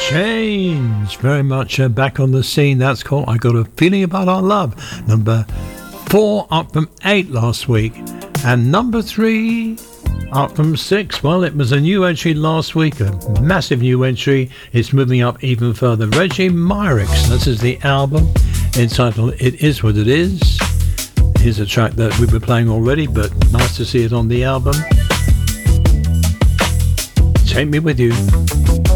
Change, very much back on the scene. That's called I Got a Feeling About Our Love. Number 4 up from 8 last week. And number 3 up from 6. Well, it was a new entry last week, a massive new entry. It's moving up even further. Reggie Myrix, this is the album entitled It Is What It Is. Here's a track that we were playing already, but nice to see it on the album. Take Me With You.